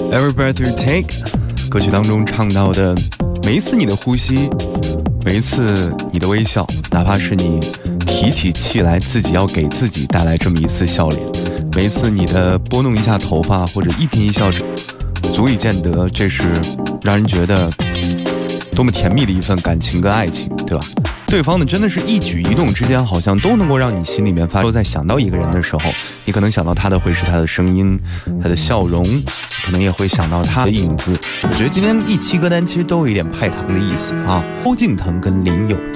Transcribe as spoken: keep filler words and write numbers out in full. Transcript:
Every breath you take， 歌曲当中唱到的每一次你的呼吸，每一次你的微笑，哪怕是你提起气来自己要给自己带来这么一次笑脸，每一次你的拨弄一下头发或者一颦一笑，足以见得这是让人觉得多么甜蜜的一份感情跟爱情，对吧？对方呢，真的是一举一动之间好像都能够让你心里面发出。在想到一个人的时候，你可能想到他的会是他的声音，他的笑容，可能也会想到他的影子。我觉得今天一期歌单其实都有一点派糖的意思啊。萧敬腾跟林宥